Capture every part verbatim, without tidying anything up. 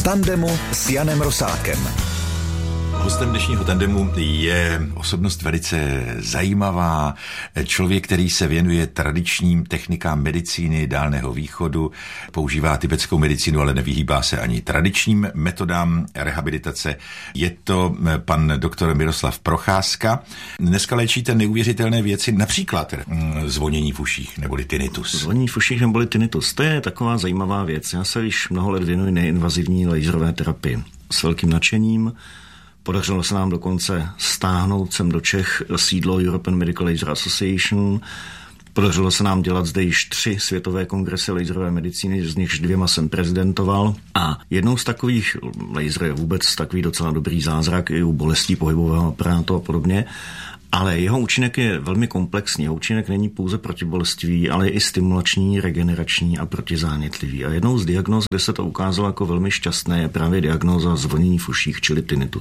tandemu s Janem Rosákem. Hostem dnešního tandemu je osobnost velice zajímavá, člověk, který se věnuje tradičním technikám medicíny Dálného východu, používá tibetskou medicínu, ale nevyhýbá se ani tradičním metodám rehabilitace. Je to pan doktor Miroslav Procházka. Dneska léčíte neuvěřitelné věci, například zvonění v uších neboli tinnitus. Zvonění v uších neboli tinnitus, to je taková zajímavá věc. Já se již mnoho let věnuji neinvazivní laserové terapii s velkým nadšením. Podařilo se nám dokonce stáhnout sem do Čech sídlo European Medical Laser Association. Podařilo se nám dělat zde již tři světové kongresy laserové medicíny, z nichž dvěma jsem prezidentoval. A jednou z takových, laser je vůbec takový docela dobrý zázrak i u bolestí pohybového aparátu a podobně, ale jeho účinek je velmi komplexní. Jeho účinek není pouze protibolestivý, ale je i stimulační, regenerační a protizánětlivý. A jednou z diagnóz, kde se to ukázalo jako velmi šťastné, je právě diagnóza zvonění v uších, čili tinnitu.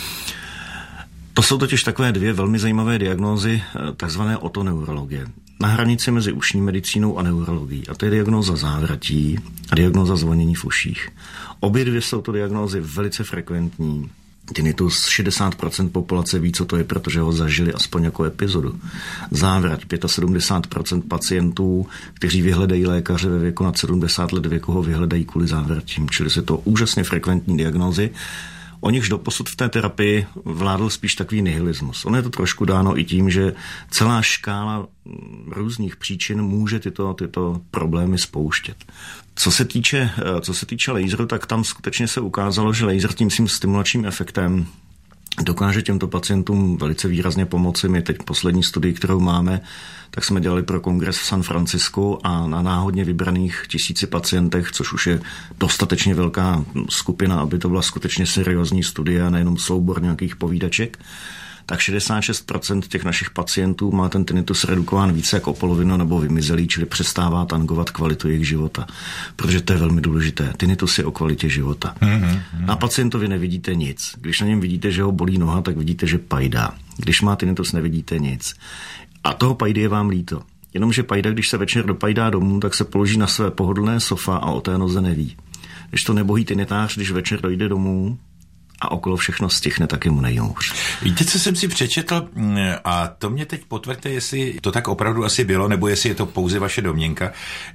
To jsou totiž takové dvě velmi zajímavé diagnózy, takzvané otoneurologie. Na hranici mezi ušní medicínou a neurologií. A to je diagnóza závratí a diagnóza zvonění v uších. Obě dvě jsou to diagnózy velice frekventní. Tinnitus šedesát procent populace ví, co to je, protože ho zažili aspoň jako epizodu. Závrať sedmdesát pět procent pacientů, kteří vyhledají lékaře ve věku nad sedmdesát let věku, ho vyhledají kvůli závratím. Čili se to úžasně frekventní diagnózy. O nichž doposud v té terapii vládl spíš takový nihilismus. Ono je to trošku dáno i tím, že celá škála různých příčin může tyto, tyto problémy spouštět. Co se týče, co se týče laseru, tak tam skutečně se ukázalo, že laser tím svým stimulačním efektem dokáže těmto pacientům velice výrazně pomoci. My teď poslední studii, kterou máme, tak jsme dělali pro kongres v San Francisku a na náhodně vybraných tisíci pacientech, což už je dostatečně velká skupina, aby to byla skutečně seriózní studie a nejenom soubor nějakých povídaček, tak šedesát šest procent těch našich pacientů má ten tinnitus redukován více jak o polovinu nebo vymizelý, čili přestává tangovat kvalitu jejich života. Protože to je velmi důležité. Tinnitus je o kvalitě života. Mm-hmm. Na pacientovi nevidíte nic. Když na něm vidíte, že ho bolí noha, tak vidíte, že pajdá. Když má tinnitus, nevidíte nic. A toho pajdy je vám líto. Jenomže pajda, když se večer dopajdá domů, tak se položí na své pohodlné sofa a o té noze neví. Když to nebohý tinnitář, když večer dojde domů a okolo všechno stihne, tak je mu nejhůř. Víte, co jsem si přečetl a to mě teď potvrďte, jestli to tak opravdu asi bylo, nebo jestli je to pouze vaše domněnka,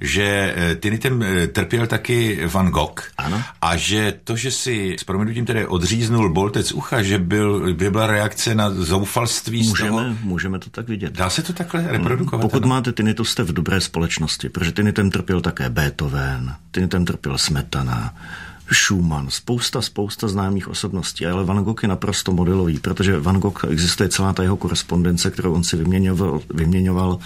že tinnitem trpěl taky Van Gogh. Ano. A že to, že si s proměnutím tedy odříznul boltec ucha, že, byl, by byla reakce na zoufalství můžeme, z toho. Můžeme to tak vidět. Dá se to takhle reprodukovat? Pokud ano? máte tinnitus, jste v dobré společnosti, protože tinnitem trpěl také Beethoven, tinnitem trpěl Smetana, Schumann, spousta, spousta známých osobností, ale Van Gogh je naprosto modelový, protože Van Gogh, existuje celá ta jeho korespondence, kterou on si vyměňoval, vyměňoval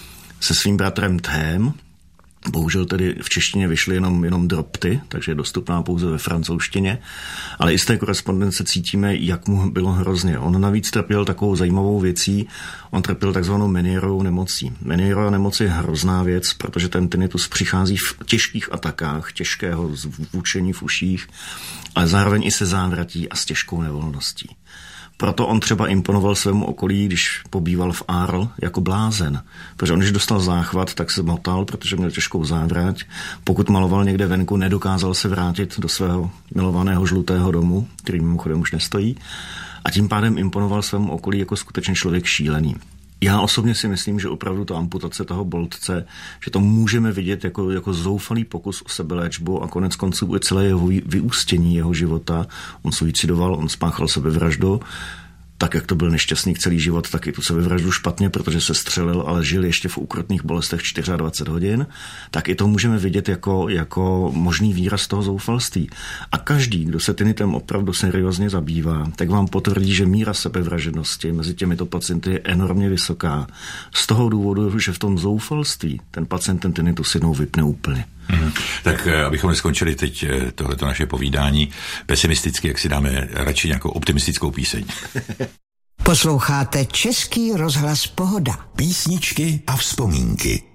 se svým bratrem Them. Bohužel tedy v češtině vyšly jenom, jenom dropty, takže je dostupná pouze ve francouzštině, ale i z té korespondence cítíme, jak mu bylo hrozně. On navíc trpěl takovou zajímavou věcí, on trpěl takzvanou Menierovou nemocí. Menierová nemoc je hrozná věc, protože ten tinnitus přichází v těžkých atakách, těžkého zvučení v uších, ale zároveň i se závratí a s těžkou nevolností. Proto on třeba imponoval svému okolí, když pobýval v Arles jako blázen. Protože on, když dostal záchvat, tak se motal, protože měl těžkou závrať. Pokud maloval někde venku, nedokázal se vrátit do svého milovaného žlutého domu, který mimochodem už nestojí. A tím pádem imponoval svému okolí jako skutečně člověk šílený. Já osobně si myslím, že opravdu ta amputace toho boltce, že to můžeme vidět jako, jako zoufalý pokus o sebeléčbu a konec konců i celé jeho vyústění jeho života. On suicidoval, on spáchal sebevraždu, tak jak to byl nešťastník celý život, tak i tu sebevraždu špatně, protože se střelil, ale žil ještě v ukrutných bolestech dvacet čtyři hodin, tak i to můžeme vidět jako, jako možný výraz toho zoufalství. A každý, kdo se tinnitem opravdu seriózně zabývá, tak vám potvrdí, že míra sebevražednosti mezi těmito pacienty je enormně vysoká. Z toho důvodu, že v tom zoufalství ten pacient ten tinnitus jednou vypne úplně. Hmm. Tak abychom neskončili teď tohleto naše povídání pesimisticky, jak si dáme radši nějakou optimistickou píseň. Posloucháte Český rozhlas Pohoda. Písničky a vzpomínky.